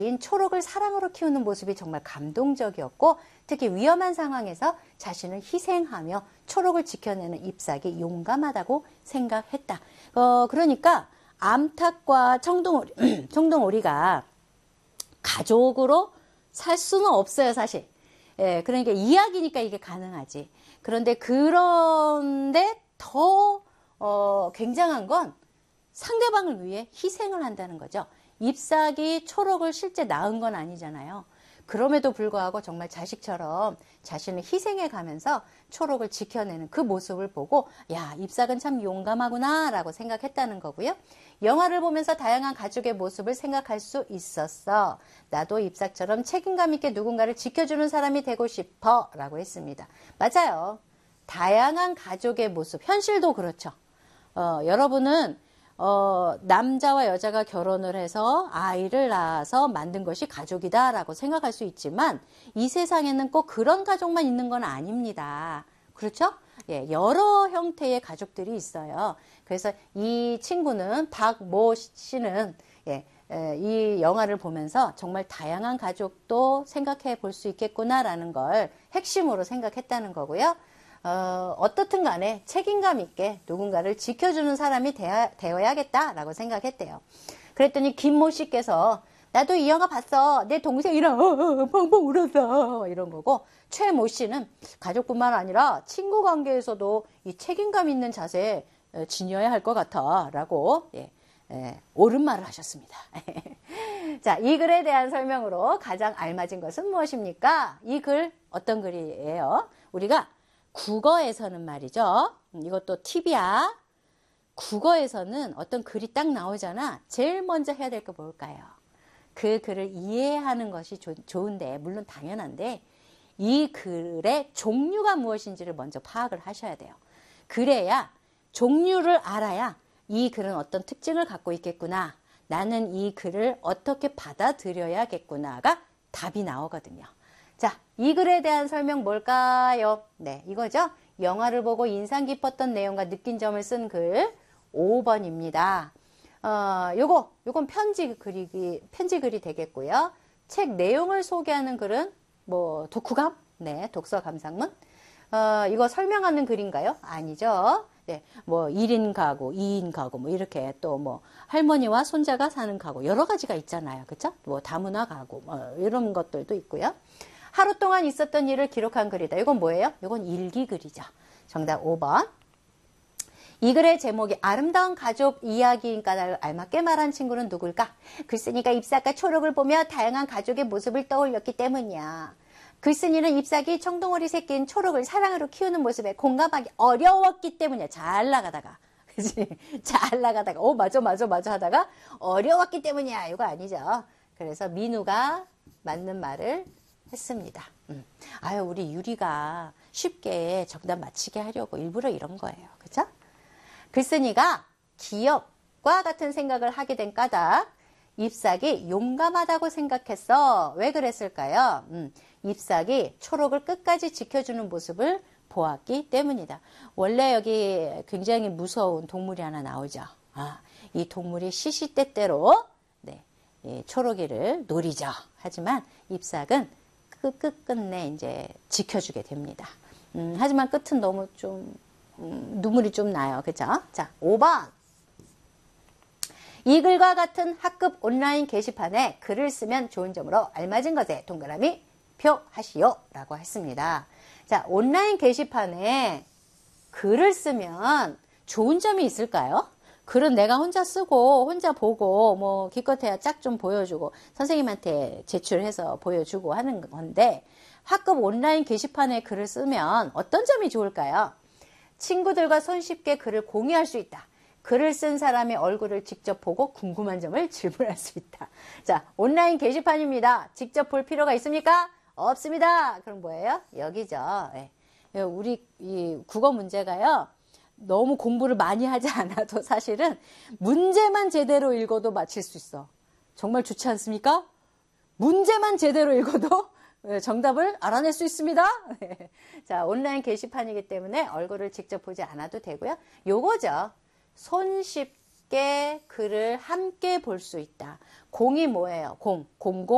초록을 사랑으로 키우는 모습이 정말 감동적이었고 특히 위험한 상황에서 자신을 희생하며 초록을 지켜내는 잎사귀 용감하다고 생각했다. 그러니까 암탉과 청둥오리가 가족으로 살 수는 없어요, 사실. 예, 그러니까 이야기니까 이게 가능하지. 그런데 더 굉장한 건 상대방을 위해 희생을 한다는 거죠. 잎사귀 초록을 실제 낳은 건 아니잖아요. 그럼에도 불구하고 정말 자식처럼 자신을 희생해 가면서 초록을 지켜내는 그 모습을 보고 야, 잎사귀는 참 용감하구나 라고 생각했다는 거고요. 영화를 보면서 다양한 가족의 모습을 생각할 수 있었어. 나도 잎사귀처럼 책임감 있게 누군가를 지켜주는 사람이 되고 싶어 라고 했습니다. 맞아요. 다양한 가족의 모습, 현실도 그렇죠. 여러분은 남자와 여자가 결혼을 해서 아이를 낳아서 만든 것이 가족이다 라고 생각할 수 있지만 이 세상에는 꼭 그런 가족만 있는 건 아닙니다. 그렇죠? 예, 여러 형태의 가족들이 있어요. 그래서 이 친구는 박모 씨는 이 영화를 보면서 정말 다양한 가족도 생각해 볼 수 있겠구나라는 걸 핵심으로 생각했다는 거고요. 어떻든 간에 책임감 있게 누군가를 지켜주는 사람이 되어야겠다라고 생각했대요. 그랬더니 김모 씨께서 나도 이 영화 봤어. 내 동생이랑 펑펑 울었어. 이런 거고 최모 씨는 가족뿐만 아니라 친구 관계에서도 이 책임감 있는 자세 지녀야 할 것 같아 라고 옳은 말을 하셨습니다. 자, 이 글에 대한 설명으로 가장 알맞은 것은 무엇입니까? 이 글 어떤 글이에요? 우리가 국어에서는 말이죠. 이것도 팁이야. 국어에서는 어떤 글이 딱 나오잖아. 제일 먼저 해야 될 거 뭘까요? 그 글을 이해하는 것이 좋은데, 물론 당연한데 이 글의 종류가 무엇인지를 먼저 파악을 하셔야 돼요. 그래야 종류를 알아야 이 글은 어떤 특징을 갖고 있겠구나. 나는 이 글을 어떻게 받아들여야겠구나가 답이 나오거든요. 자, 이 글에 대한 설명 뭘까요? 네, 이거죠. 영화를 보고 인상 깊었던 내용과 느낀 점을 쓴 글 5번입니다. 요건 편지 글이 되겠고요. 책 내용을 소개하는 글은 독후감? 네, 독서 감상문. 이거 설명하는 글인가요? 아니죠. 네, 1인 가구, 2인 가구, 이렇게 또 할머니와 손자가 사는 가구, 여러 가지가 있잖아요. 그쵸? 다문화 가구, 이런 것들도 있고요. 하루 동안 있었던 일을 기록한 글이다. 이건 뭐예요? 이건 일기글이죠. 정답 5번. 이 글의 제목이 아름다운 가족 이야기인가 알맞게 말한 친구는 누굴까? 글쓴이가 잎사귀 초록을 보며 다양한 가족의 모습을 떠올렸기 때문이야. 글쓴이는 잎사귀 청둥오리 새끼인 초록을 사랑으로 키우는 모습에 공감하기 어려웠기 때문이야. 잘 나가다가. 그치? 잘 나가다가. 맞아 하다가 어려웠기 때문이야. 이거 아니죠. 그래서 민우가 맞는 말을 했습니다. 아유, 우리 유리가 쉽게 정답 맞히게 하려고 일부러 이런 거예요. 그쵸? 글쓴이가 기업과 같은 생각을 하게 된 까닭, 잎사귀 용감하다고 생각했어. 왜 그랬을까요? 잎사귀 초록을 끝까지 지켜주는 모습을 보았기 때문이다. 원래 여기 굉장히 무서운 동물이 하나 나오죠. 이 동물이 시시때때로 이 초록이를 노리죠. 하지만 잎사귀는 끝끝내 이제 지켜주게 됩니다. 하지만 끝은 너무 좀 눈물이 좀 나요. 그죠? 자, 5번. 이 글과 같은 학급 온라인 게시판에 글을 쓰면 좋은 점으로 알맞은 것에 동그라미 표하시오 라고 했습니다. 자, 온라인 게시판에 글을 쓰면 좋은 점이 있을까요? 글은 내가 혼자 쓰고 혼자 보고 기껏해야 짝 좀 보여주고 선생님한테 제출해서 보여주고 하는 건데 학급 온라인 게시판에 글을 쓰면 어떤 점이 좋을까요? 친구들과 손쉽게 글을 공유할 수 있다. 글을 쓴 사람의 얼굴을 직접 보고 궁금한 점을 질문할 수 있다. 자, 온라인 게시판입니다. 직접 볼 필요가 있습니까? 없습니다. 그럼 뭐예요? 여기죠. 네. 우리 이 국어 문제가요. 너무 공부를 많이 하지 않아도 사실은 문제만 제대로 읽어도 맞힐 수 있어. 정말 좋지 않습니까? 문제만 제대로 읽어도 정답을 알아낼 수 있습니다. 자, 온라인 게시판이기 때문에 얼굴을 직접 보지 않아도 되고요. 요거죠. 손쉽게 글을 함께 볼 수 있다. 공이 뭐예요? 공공